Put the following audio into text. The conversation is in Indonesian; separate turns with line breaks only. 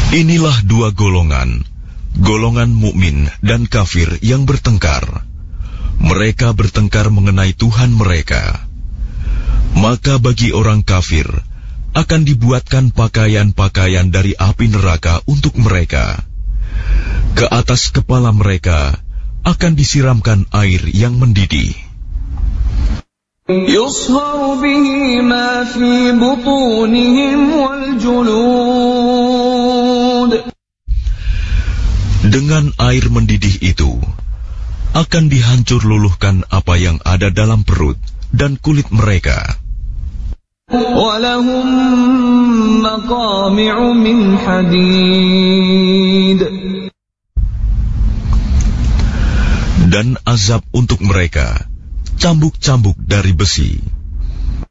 Inilah dua golongan, golongan mukmin dan kafir yang bertengkar. Mereka bertengkar mengenai Tuhan mereka. Maka bagi orang kafir akan dibuatkan pakaian-pakaian dari api neraka untuk mereka. Ke atas kepala mereka akan disiramkan air yang mendidih.
يصهر به ما في بطونهم والجلود.
Dengan air mendidih itu akan dihancur luluhkan apa yang ada dalam perut dan kulit mereka.
وَلَهُمْ مَقَامِعُ مِنْ حَدِيدٍ.
Dan azab untuk mereka, cambuk-cambuk dari besi.